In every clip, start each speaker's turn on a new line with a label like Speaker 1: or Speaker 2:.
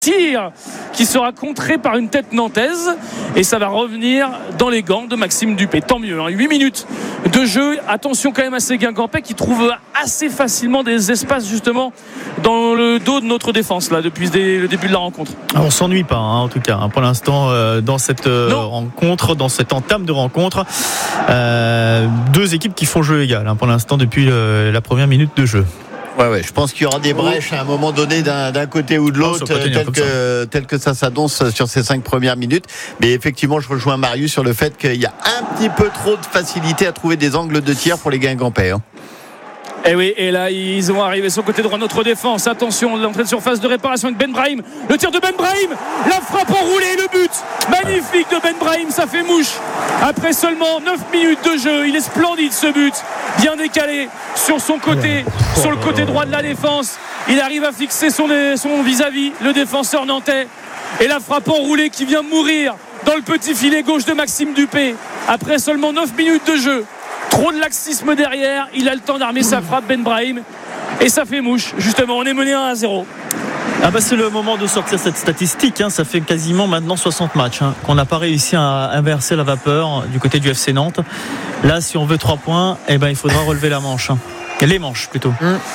Speaker 1: tir qui sera contré par une tête nantaise et ça va revenir dans les gants de Maxime Dupé. Tant mieux, 8 minutes de jeu. Attention quand même à ces Guingampais qui trouvent assez facilement des espaces justement dans le dos de notre défense là depuis le début de la rencontre.
Speaker 2: On s'ennuie pas en tout cas pour l'instant dans cette rencontre, dans cette entame de rencontre. Deux équipes qui font jeu égal pour l'instant depuis la première minute de jeu.
Speaker 3: Ouais, je pense qu'il y aura des brèches à un moment donné d'un côté ou de l'autre, tel que ça s'annonce sur ces 5 premières minutes. Mais effectivement, je rejoins Marius sur le fait qu'il y a un petit peu trop de facilité à trouver des angles de tir pour les Guingampais.
Speaker 1: Et oui, et là ils ont arrivé sur le côté droit de notre défense. Attention, l'entrée de surface de réparation avec Ben Brahim. Le tir de Ben Brahim, la frappe enroulée, le but magnifique de Ben Brahim, ça fait mouche. Après seulement 9 minutes de jeu, il est splendide ce but, bien décalé sur son côté, sur le côté droit de la défense. Il arrive à fixer son vis-à-vis, le défenseur nantais. Et la frappe enroulée qui vient mourir dans le petit filet gauche de Maxime Dupé. Après seulement 9 minutes de jeu. Trop de laxisme derrière, il a le temps d'armer sa frappe Ben Brahim et ça fait mouche. Justement, on est mené 1-0.
Speaker 2: C'est le moment de sortir cette statistique. Ça fait quasiment maintenant 60 matchs qu'on n'a pas réussi à inverser la vapeur du côté du FC Nantes. Là, si on veut 3 points, il faudra relever la manche. Les manches plutôt.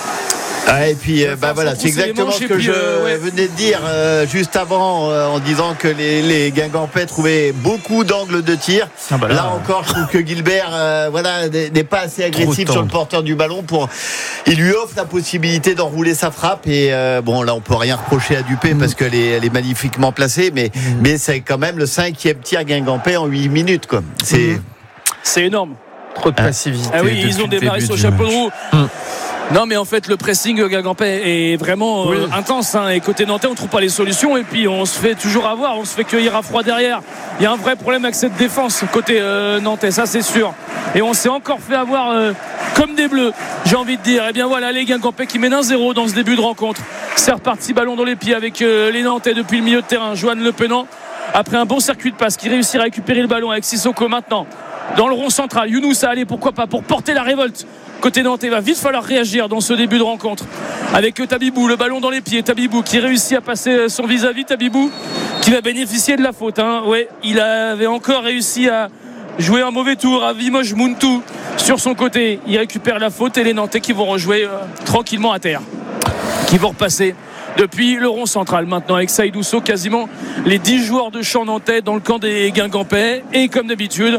Speaker 3: Et puis voilà, c'est exactement ce que je venais de dire juste avant en disant que les Guingampais trouvaient beaucoup d'angles de tir. Là encore, je trouve que Gilbert n'est pas assez agressif sur le porteur du ballon il lui offre la possibilité d'enrouler sa frappe et là on peut rien reprocher à Dupé parce qu'elle est magnifiquement placée mais c'est quand même le 5e tir Guingampais en 8 minutes quoi.
Speaker 1: C'est énorme.
Speaker 4: Trop de passivité.
Speaker 1: Ils ont démarré sur le chapeau de roue. Non mais en fait le pressing Guingampais est vraiment intense et côté nantais on trouve pas les solutions et puis on se fait toujours avoir, on se fait cueillir à froid derrière. Il y a un vrai problème avec cette défense côté nantais, ça c'est sûr, et on s'est encore fait avoir comme des bleus, j'ai envie de dire. Et bien voilà les Guingampais qui mènent 1-0 dans ce début de rencontre. C'est reparti ballon dans les pieds avec les Nantais depuis le milieu de terrain. Johan Le Penant après un bon circuit de passe qui réussit à récupérer le ballon avec Sissoko maintenant dans le rond central. Younous a allé pourquoi pas pour porter la révolte. Côté nantais, va vite falloir réagir dans ce début de rencontre avec Tabibou, le ballon dans les pieds. Tabibou qui réussit à passer son vis-à-vis. Tabibou qui va bénéficier de la faute. Il avait encore réussi à jouer un mauvais tour à Vimoj Muntu sur son côté. Il récupère la faute et les Nantais qui vont rejouer tranquillement à terre, qui vont repasser depuis le rond central maintenant avec Saïd Ousso, quasiment les 10 joueurs de champ nantais dans le camp des Guingampais. Et comme d'habitude,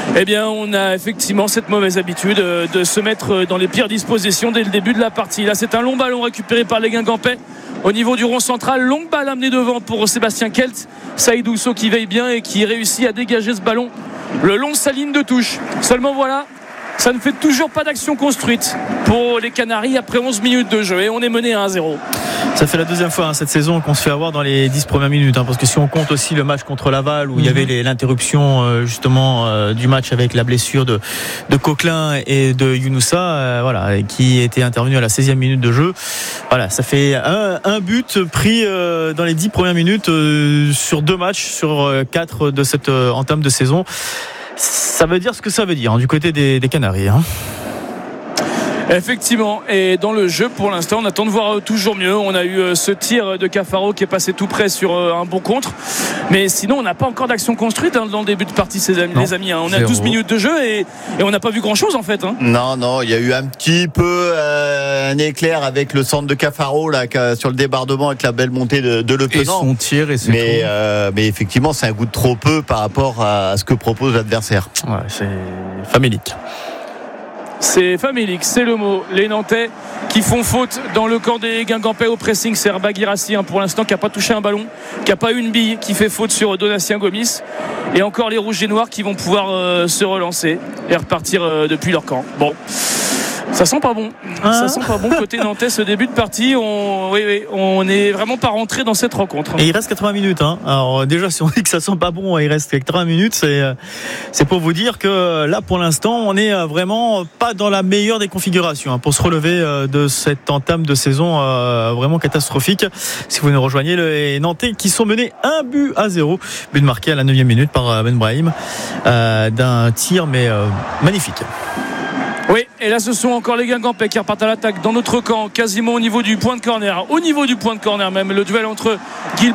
Speaker 1: on a effectivement cette mauvaise habitude de se mettre dans les pires dispositions dès le début de la partie. Là c'est un long ballon récupéré par les Guingampais au niveau du rond central, longue balle amenée devant pour Sébastien Kelt. Saïd Ousso qui veille bien et qui réussit à dégager ce ballon le long de sa ligne de touche. Seulement voilà, ça ne fait toujours pas d'action construite pour les Canaries après 11 minutes de jeu et on est mené à 1-0.
Speaker 2: Ça fait la deuxième fois cette saison qu'on se fait avoir dans les 10 premières minutes parce que si on compte aussi le match contre Laval où il y avait l'interruption justement du match avec la blessure de Coquelin et de Younoussa qui était intervenu à la 16e minute de jeu. Ça fait un but pris dans les 10 premières minutes sur 2 matchs sur 4 de cette entame de saison. Ça veut dire ce que ça veut dire du côté des Canaries.
Speaker 1: Effectivement, et dans le jeu pour l'instant on attend de voir toujours mieux. On a eu ce tir de Cafaro qui est passé tout près sur un bon contre, mais sinon on n'a pas encore d'action construite dans le début de partie les amis. On a 12 minutes de jeu et on n'a pas vu grand chose en fait.
Speaker 3: Non, il y a eu un petit peu un éclair avec le centre de Cafaro là, sur le débordement avec la belle montée de Le Penant.
Speaker 4: Et son tir et
Speaker 3: mais effectivement c'est un goût de trop peu par rapport à ce que propose l'adversaire.
Speaker 2: C'est famélique.
Speaker 1: C'est famélique, c'est le mot. Les Nantais qui font faute dans le camp des Guingampais au pressing. C'est Herba Guirassi pour l'instant qui n'a pas touché un ballon, qui n'a pas eu une bille, qui fait faute sur Donatien Gomis. Et encore les Rouges et Noirs qui vont pouvoir se relancer et repartir depuis leur camp. Bon, ça sent pas bon. Ça sent pas bon côté nantais ce début de partie. On n'est vraiment pas rentré dans cette rencontre.
Speaker 2: Et il reste 80 minutes. Alors déjà si on dit que ça sent pas bon, il reste 80 minutes. C'est pour vous dire que là pour l'instant on n'est vraiment pas dans la meilleure des configurations pour se relever de cette entame de saison vraiment catastrophique. Si vous nous rejoignez, les Nantais qui sont menés 1-0, but marqué à la 9e minute par Ben Brahim d'un tir mais magnifique.
Speaker 1: Oui, et là ce sont encore les Guingampais qui repartent à l'attaque dans notre camp, quasiment au niveau du point de corner. Au niveau du point de corner même, le duel entre Gilbert